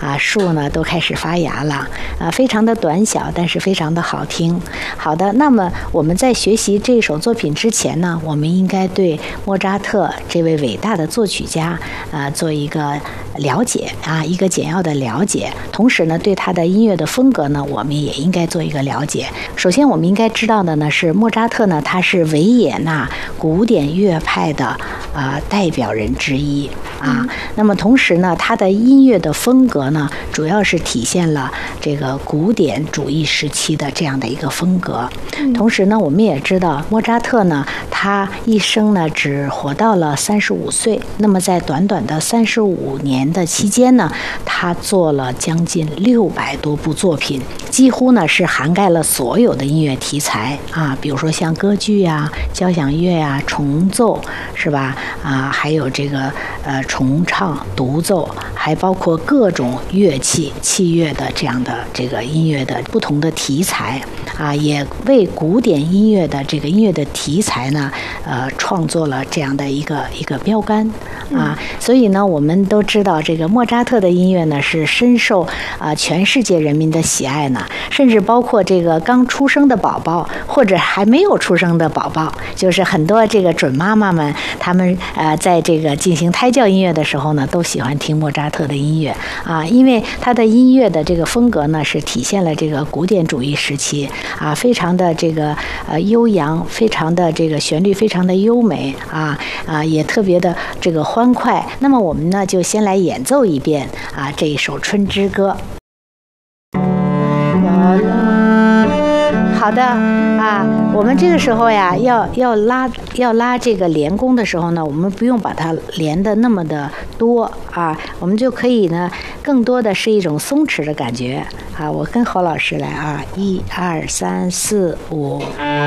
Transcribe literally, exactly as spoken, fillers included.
啊树呢都开始发芽了啊，非常的短小，但是非常的好听。好的，那么我们在学习这首作品之前呢，我们应该对莫扎特这位伟大的作曲家啊做一个了解啊，一个简要的了解。同时呢，对他的音乐的风格呢，我们也应该做一个了解。首先，我们应该知道的呢是莫扎特呢，他是维也纳古典乐派的啊、呃、代表人之一啊。嗯、那么同时呢，他的音乐的风格呢，主要是体现了这个古典主义时期的这样的一个风格。嗯、同时呢，我们也知道莫扎特呢，他一生呢只活到了三十五岁。那么在短短的三十五年的期间呢，他做了将近六百多部作品，几乎呢是涵盖了所有的音乐题材啊，比如说像歌剧呀、交响乐呀、重奏，是吧？啊，还有这个呃重唱、独奏，还包括各种乐器、器乐的这样的这个音乐的不同的题材啊，也为古典音乐的这个音乐的题材呢，呃，创作了这样的一个一个标杆啊。所以呢，我们都知道这个莫扎特的音乐呢是深受啊全世界人民的喜爱呢，甚至包括这个刚出生的宝宝或者还没有出生的宝宝，就是很多这个准妈妈们，他们呃在这个进行胎教音乐的时候呢，都喜欢听莫扎特的音乐啊，因为他的音乐的这个风格呢是体现了这个古典主义时期啊，非常的这个呃悠扬，非常的这个旋律非常的优美啊啊，也特别的这个欢快。那么我们呢就先来演奏一遍啊这一首《春之歌》。好的啊，我们这个时候呀，要要拉要拉这个连弓的时候呢，我们不用把它连的那么的多啊，我们就可以呢，更多的是一种松弛的感觉啊。我跟侯老师来啊，一二三四五。